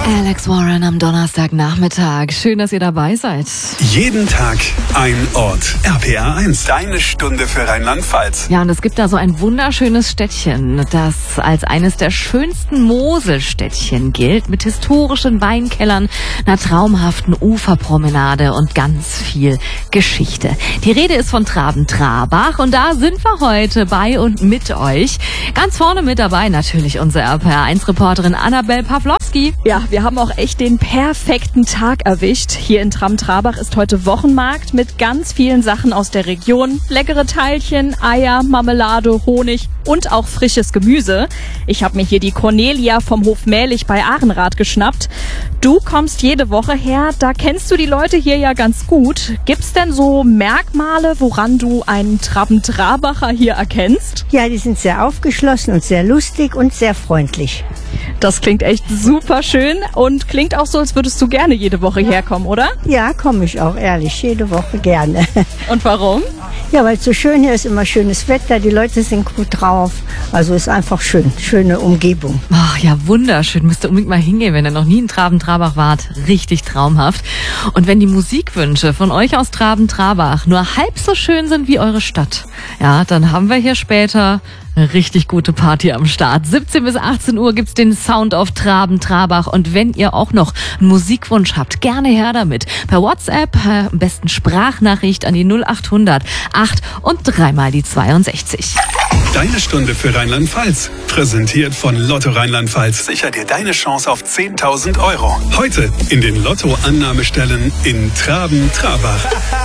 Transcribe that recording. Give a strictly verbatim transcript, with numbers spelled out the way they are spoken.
Alex Warren am Donnerstagnachmittag. Schön, dass ihr dabei seid. Jeden Tag ein Ort. R P R eins, deine Stunde für Rheinland-Pfalz. Ja, und es gibt da so ein wunderschönes Städtchen, das als eines der schönsten Moselstädtchen gilt, mit historischen Weinkellern, einer traumhaften Uferpromenade und ganz viel Geschichte. Die Rede ist von Traben-Trarbach und da sind wir heute bei und mit euch. Ganz vorne mit dabei natürlich unsere R P R eins Reporterin Annabel Pawlowski. Ja, wir haben auch echt den perfekten Tag erwischt. Hier in Traben-Trarbach ist heute Wochenmarkt mit ganz vielen Sachen aus der Region. Leckere Teilchen, Eier, Marmelade, Honig und auch frisches Gemüse. Ich habe mir hier die Cornelia vom Hof Mählich bei Ahrenrath geschnappt. Du kommst jede Woche her, da kennst du die Leute hier ja ganz gut. Gibt's denn so Merkmale, woran du einen Traben-Trabacher hier erkennst? Ja, die sind sehr aufgeschlossen und sehr lustig und sehr freundlich. Das klingt echt super schön und klingt auch so, als würdest du gerne jede Woche herkommen, oder? Ja, komme ich auch, ehrlich, jede Woche gerne. Und warum? Ja, weil es so schön hier ist, immer schönes Wetter, die Leute sind gut drauf. Also ist einfach schön, schöne Umgebung. Ach ja, wunderschön. Müsst ihr unbedingt mal hingehen, wenn ihr noch nie in Traben-Trarbach wart. Richtig traumhaft. Und wenn die Musikwünsche von euch aus Traben-Trarbach nur halb so schön sind wie eure Stadt, ja, dann haben wir hier später eine richtig gute Party am Start. siebzehn bis achtzehn Uhr gibt's den Sound of Traben-Trarbach. Und wenn ihr auch noch einen Musikwunsch habt, gerne her damit. Per WhatsApp, äh, am besten Sprachnachricht an die null achthundert acht und dreimal die zweiundsechzig. Deine Stunde für Rheinland-Pfalz. Präsentiert von Lotto Rheinland-Pfalz. Sicher dir deine Chance auf zehntausend Euro. Heute in den Lotto-Annahmestellen in Traben-Trarbach.